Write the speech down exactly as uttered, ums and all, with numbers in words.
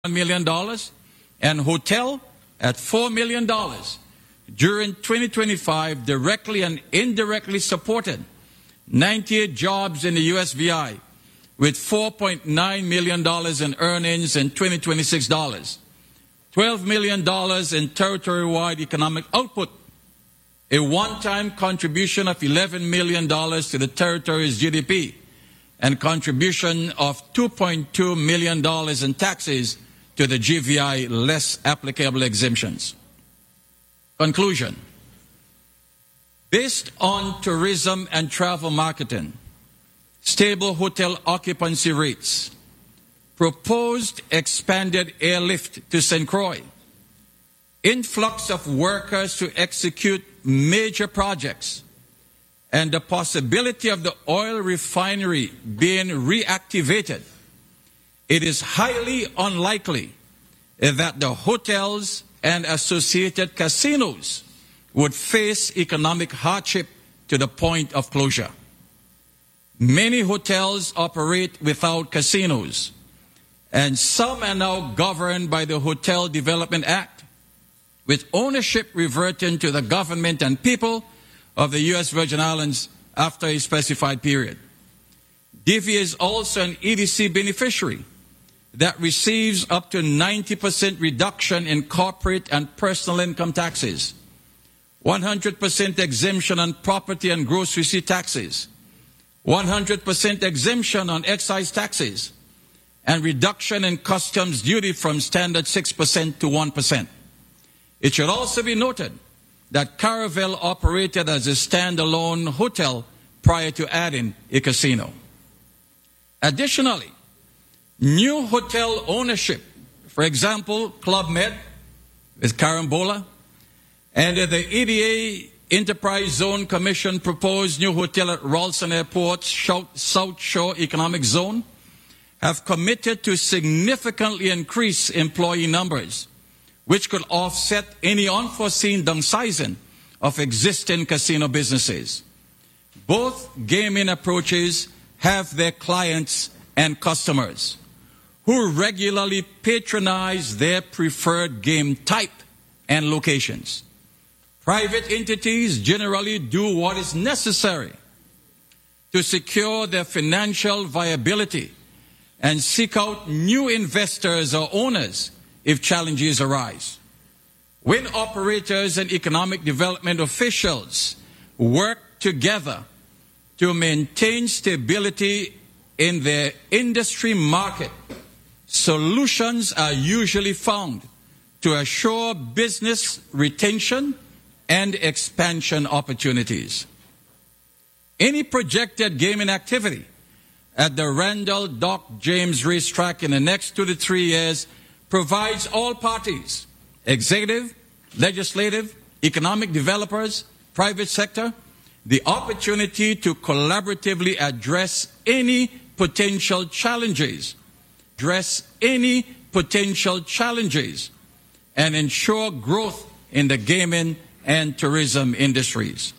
million dollars and hotel at four million dollars. During twenty twenty-five, directly and indirectly supported ninety-eight jobs in the U S V I with four point nine million dollars in earnings in twenty twenty-six dollars, twelve million dollars in territory-wide economic output, a one-time contribution of eleven million dollars to the territory's G D P, and contribution of two point two million dollars in taxes to the G V I less applicable exemptions. Conclusion. Based on tourism and travel marketing, stable hotel occupancy rates, proposed expanded airlift to Saint Croix, influx of workers to execute major projects, and the possibility of the oil refinery being reactivated, it is highly unlikely that the hotels and associated casinos would face economic hardship to the point of closure. Many hotels operate without casinos, and some are now governed by the Hotel Development Act, with ownership reverting to the government and people of the U S Virgin Islands after a specified period. D V is also an E D C beneficiary that receives up to ninety percent reduction in corporate and personal income taxes, one hundred percent exemption on property and gross receipt taxes, one hundred percent exemption on excise taxes, and reduction in customs duty from standard six percent to one percent. It should also be noted that Caravel operated as a standalone hotel prior to adding a casino. Additionally, new hotel ownership, for example, Club Med with Carambola, and the E D A Enterprise Zone Commission proposed new hotel at Ralston Airport's South Shore Economic Zone, have committed to significantly increase employee numbers, which could offset any unforeseen downsizing of existing casino businesses. Both gaming approaches have their clients and customers who regularly patronize their preferred game type and locations. Private entities generally do what is necessary to secure their financial viability and seek out new investors or owners if challenges arise. When operators and economic development officials work together to maintain stability in their industry market, solutions are usually found to assure business retention and expansion opportunities. Any projected gaming activity at the Randall Doc James Racetrack in the next two to three years provides all parties, executive, legislative, economic developers, private sector, the opportunity to collaboratively address any potential challenges, address any potential challenges, and ensure growth in the gaming and tourism industries.